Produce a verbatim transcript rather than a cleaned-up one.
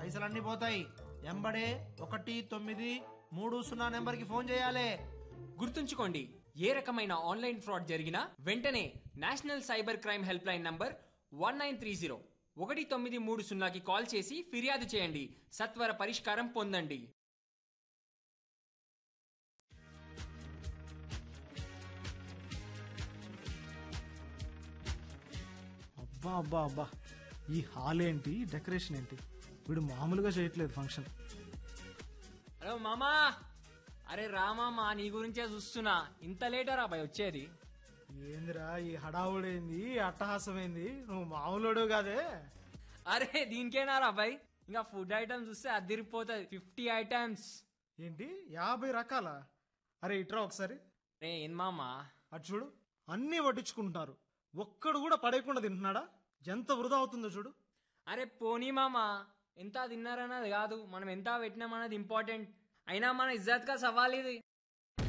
పైసలన్నీ పోతాయి. ఎంబడే ఒకటి తొమ్మిది మూడు సున్నా నెంబర్ కి ఫోన్ చేయాలి. గుర్తుంచుకోండి, ఏ రకమైన ఆన్లైన్ ఫ్రాడ్ జరిగినా వెంటనే national cyber crime help line number one nine three zero ఒకటి తొమ్మిది మూడు సున్నాకి కాల్ చేసి ఫిర్యాదు చేయండి. సత్వర పరిష్కారం పొందండి. అబ్బా అబ్బా అబ్బా, ఈ హాల్ ఏంటి, డెకరేషన్ ఏంటి, వీడు మామూలుగా చేయట్లేదు ఫంక్షన్. హలో మామా, అరే రామామా, నీ గురించే చూస్తున్నా. ఇంత లేటరా బాయ్ వచ్చేది? ఏందిరా ఈ హడావుడైంది, అట్టహాసమైంది, నువ్వు మామూలుడు కాదే. అరే దీనికేనా రా బాయ్, ఇంకా ఫుడ్ ఐటమ్స్ చూస్తే అదిరిపోతుంది. Fifty items. ఏంటి యాభై రకాల? అరే ఇట్రా ఒకసారి. రే ఏం మామా, అటు చూడు, అన్నీ వడ్డించుకుంటున్నారు, ఒక్కడు కూడా పడేయకుండా తింటున్నాడా? ఎంత వృధా అవుతుందో చూడు. అరే పోనీ మామా, ఎంత తిన్నారన్నది కాదు, మనం ఎంత పెట్టినామన్నది ఇంపార్టెంట్. అయినా మన ఇజ్జత్ కా సవాల్ ఇది.